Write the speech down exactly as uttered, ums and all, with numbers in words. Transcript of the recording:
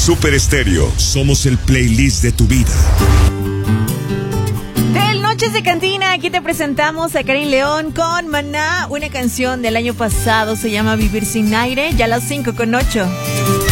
Super Estéreo, somos el playlist de tu vida. Del Noches de Cantina, aquí te presentamos a Karin León con Maná, una canción del año pasado, se llama Vivir sin aire, ya a las cinco con ocho.